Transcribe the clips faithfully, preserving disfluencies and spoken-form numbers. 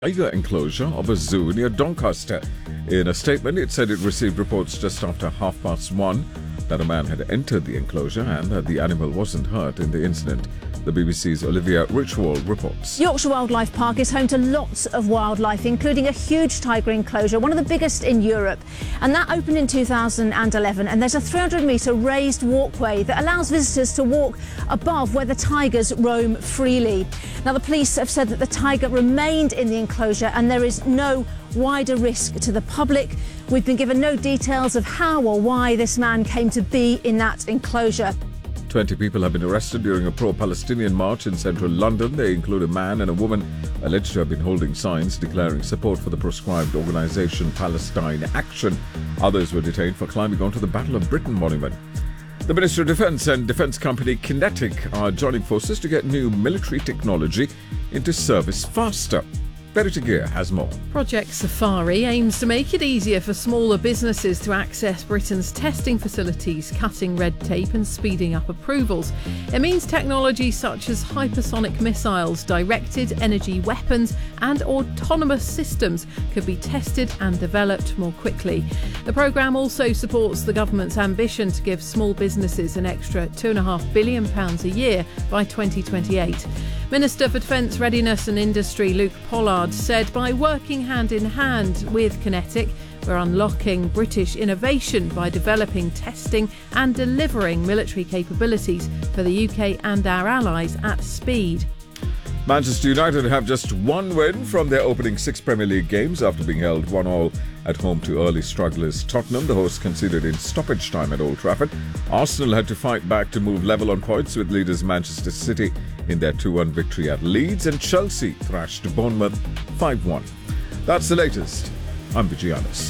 tiger enclosure of a zoo near Doncaster. In a statement, it said it received reports just after half past one that a man had entered the enclosure and that the animal wasn't hurt in the incident. The B B C's Olivia Richwald reports. Yorkshire Wildlife Park is home to lots of wildlife, including a huge tiger enclosure, one of the biggest in Europe. And that opened in two thousand eleven, and there's a three hundred metre raised walkway that allows visitors to walk above where the tigers roam freely. Now, the police have said that the tiger remained in the enclosure and there is no wider risk to the public. We've been given no details of how or why this man came to be in that enclosure. twenty people have been arrested during a pro-Palestinian march in central London. They include a man and a woman alleged to have been holding signs declaring support for the proscribed organisation Palestine Action. Others were detained for climbing onto the Battle of Britain monument. The Ministry of Defence and defence company Kinetic are joining forces to get new military technology into service faster. Verity Gear has more. Project Safari aims to make it easier for smaller businesses to access Britain's testing facilities, cutting red tape and speeding up approvals. It means technology such as hypersonic missiles, directed energy weapons and autonomous systems could be tested and developed more quickly. The programme also supports the government's ambition to give small businesses an extra two point five billion pounds a year by twenty twenty-eight. Minister for Defence Readiness and Industry Luke Pollard said by working hand in hand with Kinetic, we're unlocking British innovation by developing, testing and delivering military capabilities for the U K and our allies at speed. Manchester United have just one win from their opening six Premier League games after being held one all at home to early strugglers Tottenham. The hosts conceded in stoppage time at Old Trafford. Arsenal had to fight back to move level on points with leaders Manchester City in their two one victory at Leeds, and Chelsea thrashed Bournemouth five one. That's the latest. I'm Vigianis.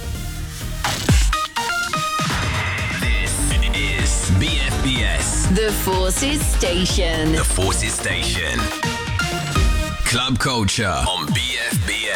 This is B F B S. The Forces Station. The Forces Station. Club Culture on B F B S.